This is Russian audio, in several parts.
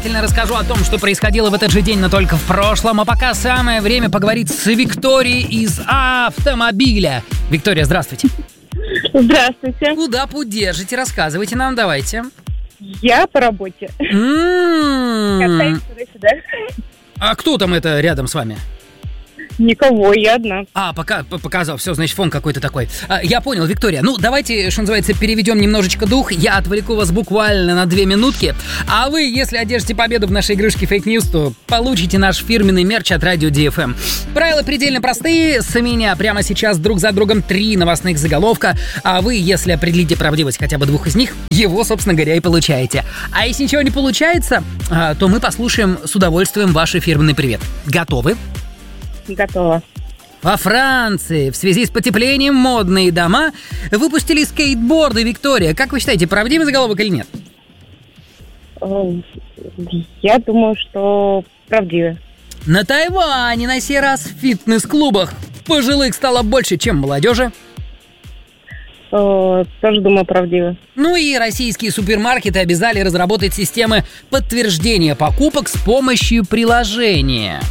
Расскажу о том, что происходило в этот же день, но только в прошлом. А пока самое время поговорить с Викторией из автомобиля. Виктория, здравствуйте. Здравствуйте. Куда путь держите? Рассказывайте нам, давайте. Я по работе. Катаюсь туда-сюда. А кто там это рядом с вами? Никого, я одна. Пока показал, все, значит, фон какой-то такой. Я понял, Виктория. Ну, давайте, что называется, переведем немножечко дух. Я отвлеку вас буквально на 2 минутки. А вы, если одержите победу в нашей игрушке Fake News, то получите наш фирменный мерч от Радио DFM. Правила предельно простые. С меня прямо сейчас друг за другом 3 новостных заголовка. А вы, если определите правдивость хотя бы 2 из них, его, собственно говоря, и получаете. А если ничего не получается, то мы послушаем с удовольствием ваш фирменный привет. Готовы? Готова. Во Франции в связи с потеплением модные дома выпустили скейтборды. Виктория, как вы считаете, правдивый заголовок или нет? Я думаю, что правдивый. На Тайване на сей раз в фитнес-клубах пожилых стало больше, чем молодежи. Тоже думаю, правдивый. Ну и российские супермаркеты обязали разработать системы подтверждения покупок с помощью приложения.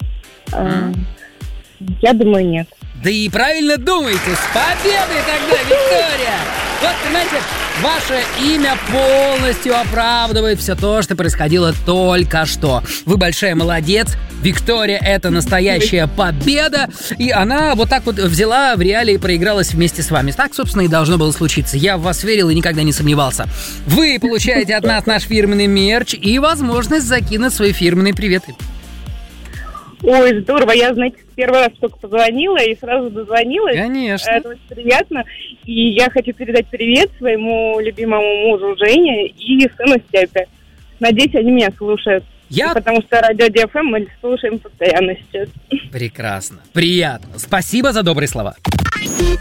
Я думаю, нет. Да и правильно думаете, с победой тогда, Виктория! Вот, понимаете, ваше имя полностью оправдывает все то, что происходило только что. Вы большая молодец, Виктория, это настоящая победа, и она вот так вот взяла в реале и проигралась вместе с вами. Так, собственно, и должно было случиться. Я в вас верил и никогда не сомневался. Вы получаете от нас наш фирменный мерч и возможность закинуть свои фирменные приветы. Ой, здорово. Я, знаете, первый раз только позвонила и сразу дозвонилась. Конечно. Это очень приятно. И я хочу передать привет своему любимому мужу Жене и сыну Степе. Надеюсь, они меня слушают. Потому что Радио DFM мы слушаем постоянно сейчас. Прекрасно. Приятно. Спасибо за добрые слова.